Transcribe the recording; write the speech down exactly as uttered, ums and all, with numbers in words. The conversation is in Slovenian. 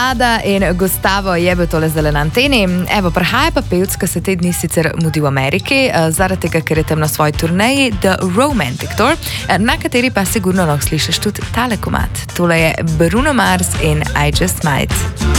Ada in Gustavo je bil tole zdaj na anteni. Evo, prihaja pa pevc, ki se te dni sicer mudi v Ameriki, zaradi tega, ker je tam na svoji turneji The Romantic Tour, na kateri pa sigurno lahko slišiš tudi tale komad. Tole je Bruno Mars in I Just Might.